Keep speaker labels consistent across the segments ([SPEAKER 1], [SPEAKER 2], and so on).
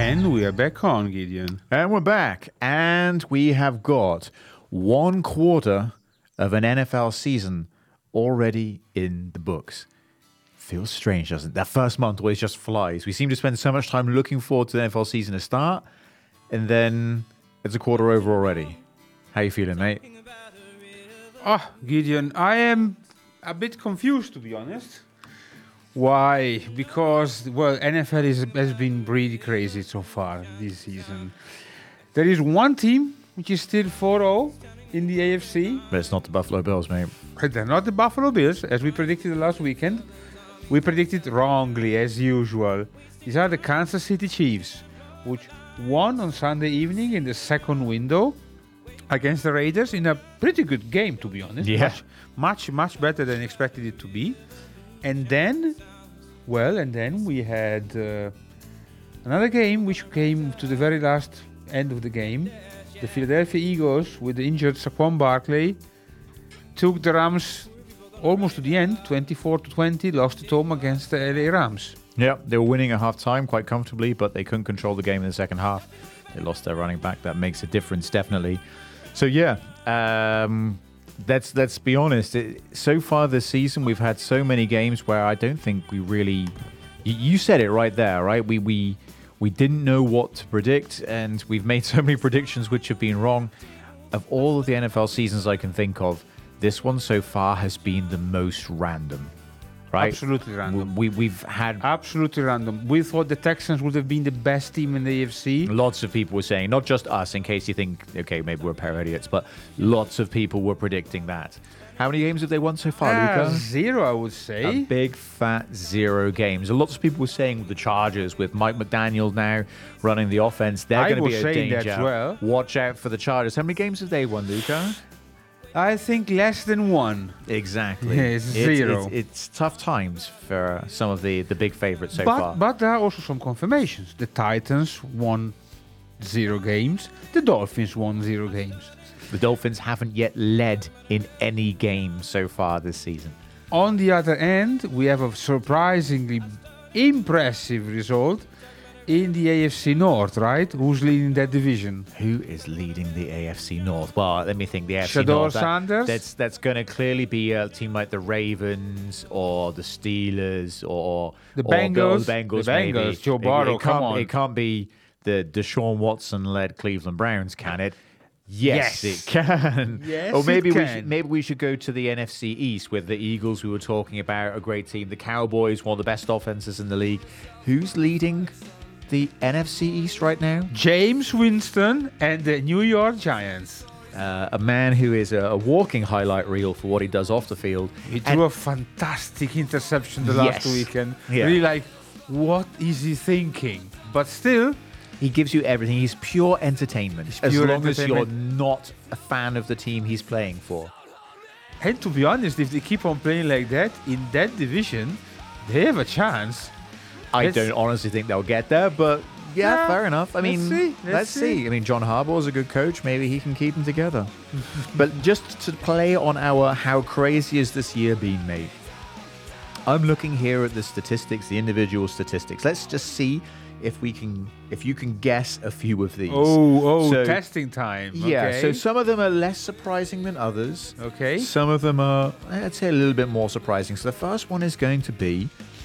[SPEAKER 1] And we are back on, Gideon.
[SPEAKER 2] And we're back. And we have got 1/4 of an NFL season already in the books. Feels strange, doesn't it? That first month always just flies. We seem to spend so much time looking forward to the NFL season to start, and then it's a quarter over already. How you feeling, mate?
[SPEAKER 1] Oh, Gideon, I am a bit confused, to be honest. Why? Because, well, NFL has been really crazy so far this season. There is one team which is still 4-0 in the AFC.
[SPEAKER 2] But it's not the Buffalo Bills, mate.
[SPEAKER 1] They're not the Buffalo Bills, as we predicted last weekend. We predicted wrongly, as usual. These are the Kansas City Chiefs, which won on Sunday evening in the second window against the Raiders in a pretty good game, to be honest.
[SPEAKER 2] Yeah.
[SPEAKER 1] Much better than expected it to be. And then we had another game which came to the very last end of the game. The Philadelphia Eagles, with the injured Saquon Barkley, took the Rams almost to the end, 24-20, lost at home against the LA Rams.
[SPEAKER 2] Yeah, they were winning at halftime quite comfortably, but they couldn't control the game in the second half. They lost their running back. That makes a difference, definitely. So, yeah, let's be honest. So far this season, we've had so many games where I don't think we really... You said it right there, right? We didn't know what to predict, and we've made so many predictions which have been wrong. Of all of the NFL seasons I can think of, this one so far has been the most random, right?
[SPEAKER 1] Absolutely random.
[SPEAKER 2] We've had...
[SPEAKER 1] Absolutely random. We thought the Texans would have been the best team in the AFC.
[SPEAKER 2] Lots of people were saying, not just us, in case you think, okay, maybe we're a pair of idiots, but lots of people were predicting that. How many games have they won so far, Luca?
[SPEAKER 1] 0, I would say.
[SPEAKER 2] A big, fat 0 games. And lots of people were saying with the Chargers, with Mike McDaniel now running the offense, they're going to be a danger.
[SPEAKER 1] That as well.
[SPEAKER 2] Watch out for the Chargers. How many games have they won, Luca?
[SPEAKER 1] I think less than 1.
[SPEAKER 2] Exactly.
[SPEAKER 1] Yeah, it's 0.
[SPEAKER 2] It's tough times for some of the big favorites so far.
[SPEAKER 1] But there are also some confirmations. The Titans won 0 games. The Dolphins won 0 games.
[SPEAKER 2] The Dolphins haven't yet led in any game so far this season.
[SPEAKER 1] On the other end, we have a surprisingly impressive result in the AFC North, right? Who's leading that division?
[SPEAKER 2] Who is leading the AFC North? Well, let me think. The AFC
[SPEAKER 1] Shedeur
[SPEAKER 2] North.
[SPEAKER 1] Sanders?
[SPEAKER 2] That's going to clearly be a team like the Ravens or the Steelers or
[SPEAKER 1] the Bengals.
[SPEAKER 2] The Bengals, maybe.
[SPEAKER 1] Joe Burrow, come on.
[SPEAKER 2] It can't be the Deshaun Watson-led Cleveland Browns, can it? Yes, it can.
[SPEAKER 1] Yes,
[SPEAKER 2] or maybe
[SPEAKER 1] it
[SPEAKER 2] we should go to the NFC East with the Eagles, we were talking about, a great team. The Cowboys, one of the best offenses in the league. Who's leading the NFC East right now?
[SPEAKER 1] James Winston and the New York Giants.
[SPEAKER 2] A man who is a walking highlight reel for what he does off the field.
[SPEAKER 1] He threw a fantastic interception the last weekend.
[SPEAKER 2] Yeah.
[SPEAKER 1] Really, like, what is he thinking? But still,
[SPEAKER 2] he gives you everything. He's pure entertainment. As long as you're not a fan of the team he's playing for.
[SPEAKER 1] And to be honest, if they keep on playing like that in that division, they have a chance.
[SPEAKER 2] I don't honestly think they'll get there, but yeah, fair enough. I mean, let's see. I mean, John Harbaugh's a good coach. Maybe he can keep them together. But just to play on our how crazy has this year been, mate? I'm looking here at the statistics, the individual statistics. Let's just see if you can guess a few of these.
[SPEAKER 1] So, testing time.
[SPEAKER 2] Yeah,
[SPEAKER 1] okay.
[SPEAKER 2] so some of them are less surprising than others.
[SPEAKER 1] Okay.
[SPEAKER 2] Some of them are, I'd say, a little bit more surprising. So the first one is going to be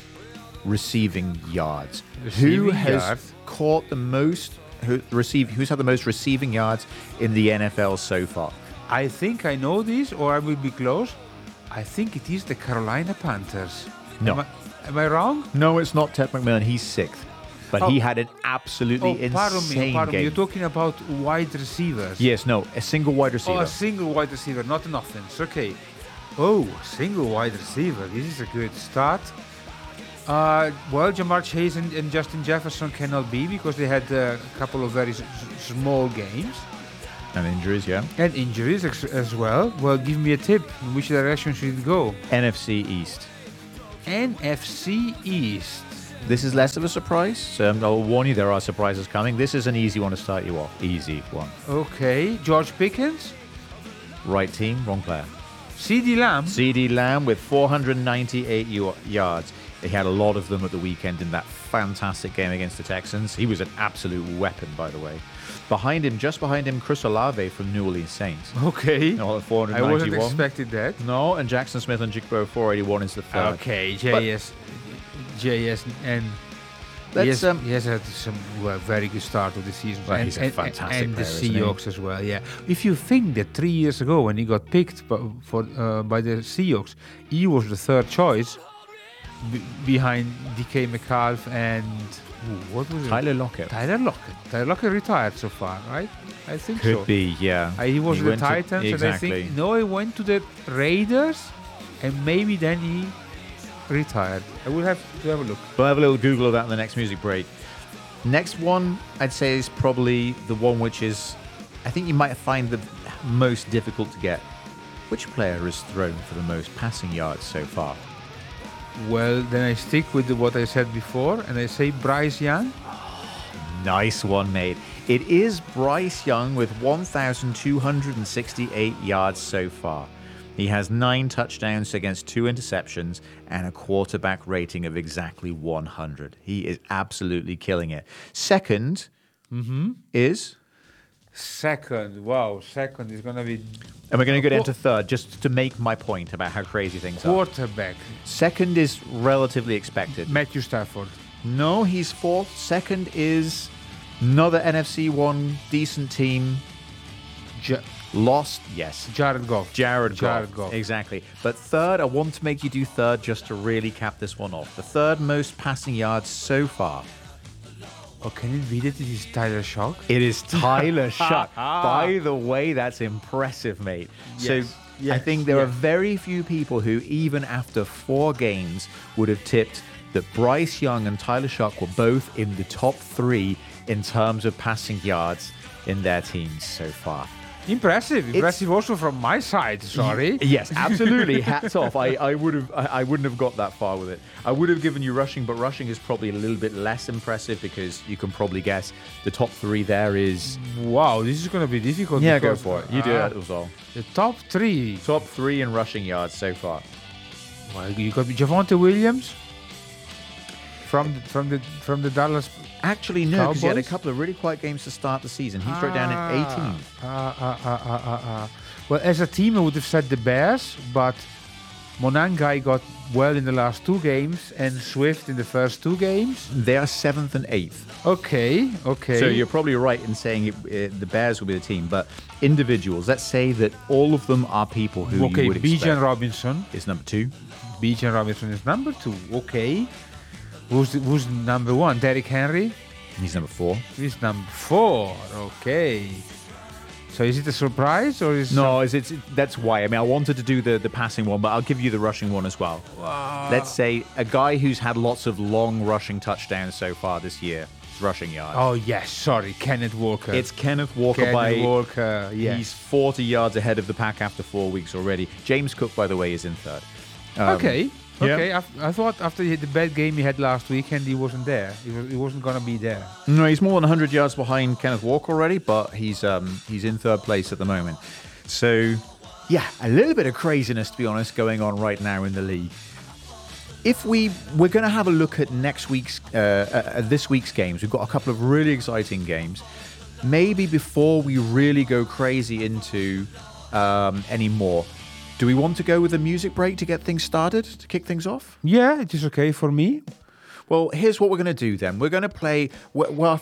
[SPEAKER 2] receiving yards. Who has caught the most, who's had the most receiving yards in the NFL so far?
[SPEAKER 1] I think I know this, or I will be close. I think it is the Carolina Panthers.
[SPEAKER 2] No.
[SPEAKER 1] Am I wrong?
[SPEAKER 2] No, it's not Ted McMillan. He's 6th. But he had an absolutely insane
[SPEAKER 1] pardon me.
[SPEAKER 2] game.
[SPEAKER 1] You're talking about wide receivers.
[SPEAKER 2] Yes, no, a single wide receiver.
[SPEAKER 1] Oh, a single wide receiver, not an offense. Okay. Oh, single wide receiver. This is a good start. Well, Jamar Chase and Justin Jefferson cannot be because they had a couple of very small games.
[SPEAKER 2] And injuries, yeah.
[SPEAKER 1] And injuries as well. Well, give me a tip. In which direction should it go?
[SPEAKER 2] NFC East.
[SPEAKER 1] NFC East.
[SPEAKER 2] This is less of a surprise. So I'll warn you, there are surprises coming. This is an easy one to start you off. Easy one.
[SPEAKER 1] Okay. George Pickens?
[SPEAKER 2] Right team, wrong player.
[SPEAKER 1] CeeDee Lamb?
[SPEAKER 2] CeeDee Lamb with 498 yards. He had a lot of them at the weekend in that fantastic game against the Texans. He was an absolute weapon, by the way. Just behind him, Chris Olave from New Orleans Saints.
[SPEAKER 1] Okay.
[SPEAKER 2] All at 491.
[SPEAKER 1] I wasn't expecting that.
[SPEAKER 2] No, and Jackson Smith and Jigbo 481 is the third.
[SPEAKER 1] Okay, JS, and
[SPEAKER 2] Let's,
[SPEAKER 1] he has had some very good start of the season.
[SPEAKER 2] Well,
[SPEAKER 1] and,
[SPEAKER 2] he's a fantastic
[SPEAKER 1] and the
[SPEAKER 2] player, isn't he?
[SPEAKER 1] Seahawks as well. Yeah, if you think that 3 years ago when he got picked by the Seahawks, he was the third choice behind DK Metcalf and what was it?
[SPEAKER 2] Tyler Lockett.
[SPEAKER 1] Tyler Lockett retired so far, right? I think so.
[SPEAKER 2] Could be, yeah.
[SPEAKER 1] He was the
[SPEAKER 2] went to-
[SPEAKER 1] Titans,
[SPEAKER 2] exactly.
[SPEAKER 1] and I think he went to the Raiders, and maybe then he retired. I will have to have a look.
[SPEAKER 2] We'll have a little Google of that in the next music break. Next one, I'd say, is probably the one which is, I think you might find the most difficult to get. Which player has thrown for the most passing yards so far?
[SPEAKER 1] Well, then I stick with what I said before, and I say Bryce Young.
[SPEAKER 2] Nice one, mate. It is Bryce Young with 1,268 yards so far. He has 9 touchdowns against 2 interceptions and a quarterback rating of exactly 100. He is absolutely killing it. Second is...
[SPEAKER 1] Second, wow, second is going to be
[SPEAKER 2] And we're going to go down to third just to make my point about how crazy things are.
[SPEAKER 1] quarterback.
[SPEAKER 2] Second is relatively expected.
[SPEAKER 1] Matthew Stafford.
[SPEAKER 2] No, he's fourth. Second is another NFC 1 decent team. Lost, yes.
[SPEAKER 1] Jared Goff.
[SPEAKER 2] Jared
[SPEAKER 1] Goff.
[SPEAKER 2] Exactly. But third, I want to make you do third just to really cap this one off. The third most passing yards so far.
[SPEAKER 1] Oh, can it be that it is Tyler Shock?
[SPEAKER 2] It is Tyler Shuck. By the way, that's impressive, mate.
[SPEAKER 1] Yes,
[SPEAKER 2] So I think there are very few people who, even after 4 games, would have tipped that Bryce Young and Tyler Shuck were both in the top 3 in terms of passing yards in their teams so far.
[SPEAKER 1] Impressive also from my side, sorry.
[SPEAKER 2] Yes, absolutely. Hats off. I wouldn't have got that far with it. I would have given you rushing, but rushing is probably a little bit less impressive because you can probably guess the top 3 there is...
[SPEAKER 1] Wow, this is going to be difficult.
[SPEAKER 2] Yeah, go
[SPEAKER 1] because,
[SPEAKER 2] for it. You do that as well.
[SPEAKER 1] The top 3.
[SPEAKER 2] Top 3 in rushing yards so far.
[SPEAKER 1] Well, you got Javonte Williams from the Dallas.
[SPEAKER 2] Actually, no, because he had a
[SPEAKER 1] Cowboys?
[SPEAKER 2] couple of really quiet games to start the season. He broke down at 18.
[SPEAKER 1] Well, as a team, I would have said the Bears, but Monangai got well in the last 2 games and Swift in the first 2 games.
[SPEAKER 2] They are 7th and 8th.
[SPEAKER 1] Okay.
[SPEAKER 2] So you're probably right in saying the Bears will be the team, but individuals, let's say that all of them are people who you would expect.
[SPEAKER 1] Bijan Robinson.
[SPEAKER 2] Is number 2.
[SPEAKER 1] Bijan Robinson is number 2. Okay. Who's number 1? Derrick Henry?
[SPEAKER 2] He's number 4.
[SPEAKER 1] He's number 4. Okay. So is it a surprise or is
[SPEAKER 2] No, that's why. I mean, I wanted to do the passing one, but I'll give you the rushing one as well. Let's say a guy who's had lots of long rushing touchdowns so far this year. His rushing yards.
[SPEAKER 1] Oh yes, sorry, Kenneth Walker.
[SPEAKER 2] It's Kenneth Walker
[SPEAKER 1] Yes.
[SPEAKER 2] He's 40 yards ahead of the pack after 4 weeks already. James Cook, by the way, is in third.
[SPEAKER 1] Okay.
[SPEAKER 2] Yeah.
[SPEAKER 1] I thought after the bad game he had last weekend, he wasn't there. He wasn't going to be there.
[SPEAKER 2] No, he's more than 100 yards behind Kenneth Walker already, but he's in third place at the moment. So, yeah, a little bit of craziness, to be honest, going on right now in the league. If we're going to have a look at this week's games, we've got a couple of really exciting games. Maybe before we really go crazy into any more, do we want to go with a music break to get things started, to kick things off?
[SPEAKER 1] Yeah, it is okay for me.
[SPEAKER 2] Well, here's what we're going to do then. We're going to play, our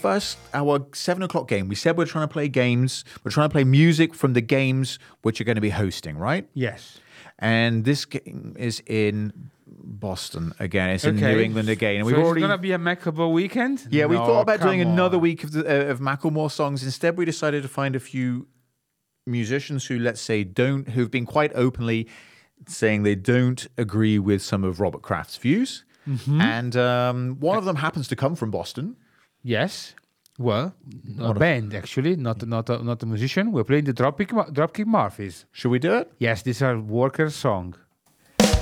[SPEAKER 2] 7 o'clock game. We said we're trying to play games. We're trying to play music from the games which are going to be hosting, right?
[SPEAKER 1] Yes.
[SPEAKER 2] And this game is in Boston again. It's in New England again. And
[SPEAKER 1] so it's going to be a Macklemore weekend?
[SPEAKER 2] Yeah, we thought about doing another
[SPEAKER 1] on.
[SPEAKER 2] week of Macklemore songs. Instead, we decided to find a few musicians who, let's say, who've been quite openly saying they don't agree with some of Robert Kraft's views. Mm-hmm. And one of them happens to come from Boston.
[SPEAKER 1] Yes. Well, a band actually, not a musician. We're playing the Dropkick Murphys.
[SPEAKER 2] Should we do it?
[SPEAKER 1] Yes, this is our Worker song.